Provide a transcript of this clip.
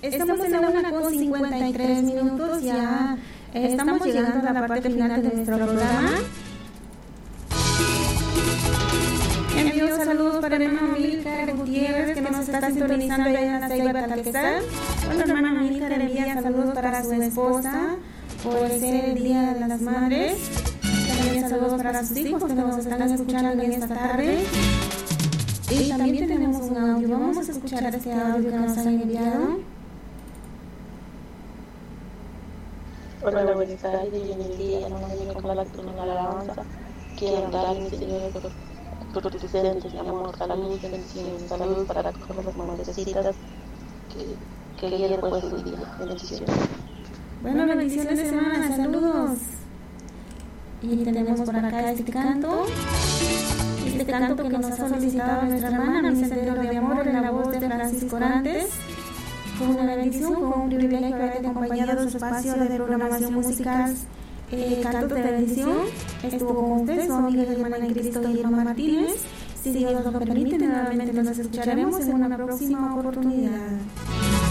Estamos en la 1:53, ya estamos llegando a la parte final de nuestro programa. Envío saludos para el hermano Milcar Gutiérrez, que nos está sintonizando allá en la Ceiba Talquesal. Otro hermano Milcar envía saludos para su esposa por ser el Día de las Madres. También saludos para sus hijos que nos están escuchando en esta tarde. Y también tenemos un audio. Vamos a escuchar este audio que nos han enviado. Hola, buenas tardes. Yo en el día no me comparto con la alabanza. Quiero darle, Señor, por tus presentes, amor, salud, bendición, salud para todas las madrecitas que ayer fue su día. Bendiciones. Bueno, bendiciones, hermanas, saludos. Y tenemos por acá este canto que nos ha solicitado nuestra hermana, Mi Sendero de Amor, en la voz de Francisco Orantes. Con una bendición, con un privilegio haber acompañado su espacio de programación musical. Cantos de bendición. Estuvo con usted su amiga y hermana en Cristo, Irma Martínez. Si Dios lo permite, nuevamente nos escucharemos en una próxima oportunidad.